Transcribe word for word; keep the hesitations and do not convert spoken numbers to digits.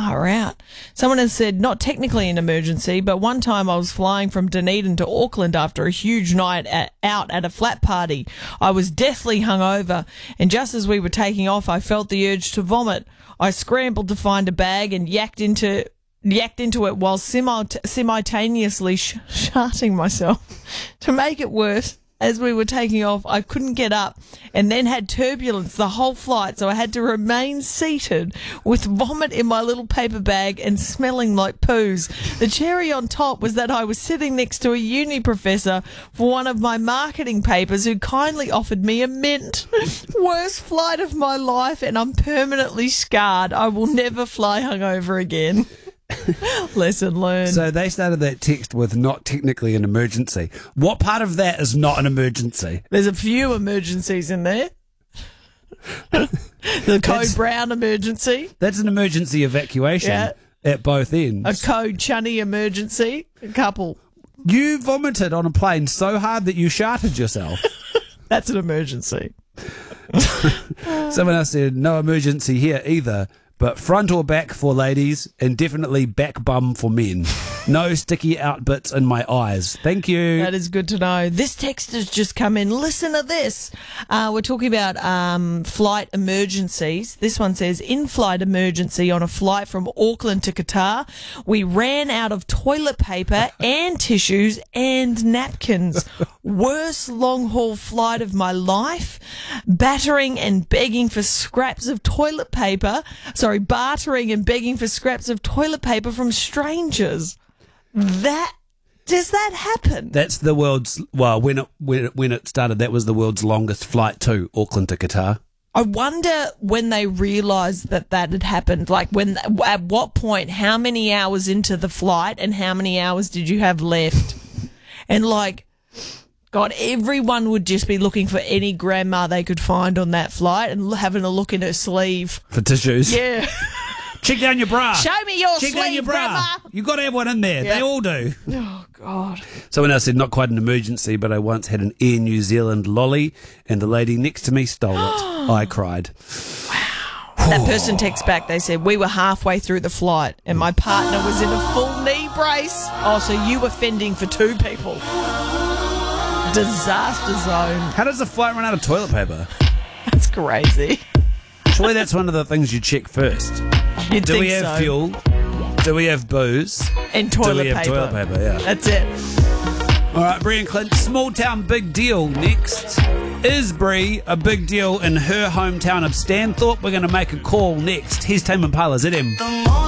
Far out. Someone has said, not technically an emergency, but one time I was flying from Dunedin to Auckland after a huge night at, out at a flat party. I was deathly hungover, and just as we were taking off, I felt the urge to vomit. I scrambled to find a bag and yacked into yacked into it while simult- simultaneously sh- sharting myself. To make it worse, as we were taking off, I couldn't get up and then had turbulence the whole flight, so I had to remain seated with vomit in my little paper bag and smelling like poos. The cherry on top was that I was sitting next to a uni professor for one of my marketing papers who kindly offered me a mint. Worst flight of my life, and I'm permanently scarred. I will never fly hungover again. Lesson learned. So they started that text with not technically an emergency. What part of that is not an emergency? There's a few emergencies in there. The Code Brown emergency. That's an emergency evacuation Yeah. at both ends. A Code Chunny emergency. A couple. You vomited on a plane so hard that you sharted yourself. That's an emergency. Someone else said, no emergency here either, but front or back for ladies, and definitely back bum for men. No sticky out bits in my eyes. Thank you. That is good to know. This text has just come in. Listen to this. Uh, we're talking about um, flight emergencies. This one says, in-flight emergency on a flight from Auckland to Qatar. We ran out of toilet paper and tissues and napkins. Worst long-haul flight of my life. Battering and begging for scraps of toilet paper. Sorry, bartering and begging for scraps of toilet paper from strangers. That does that happen? That's the world's, well, when it, when it, when it started, that was the world's longest flight too, Auckland to Qatar. I wonder when they realised that that had happened. Like, when, at what point, how many hours into the flight and how many hours did you have left? And like, God, everyone would just be looking for any grandma they could find on that flight and having a look in her sleeve. For tissues. Yeah. Check down your bra. Show me your Check sleeve, down your bra. grandma. You got to have one in there. Yeah. They all do. Oh, God. Someone else said, not quite an emergency, but I once had an Air New Zealand lolly and the lady next to me stole it. I cried. That person texts back, they said, we were halfway through the flight and my partner was in a full knee brace. Oh, so you were fending for two people. Disaster zone. How does a flight run out of toilet paper? That's crazy. Surely that's one of the things you check first. You'd Do think we have so. fuel? Do we have booze? And toilet Do we have paper. toilet paper? Yeah. That's it. All right, Brie and Clint, small town big deal next. Is Brie a big deal in her hometown of Stanthorpe? We're going to make a call next. Here's Tame Impala, Z M.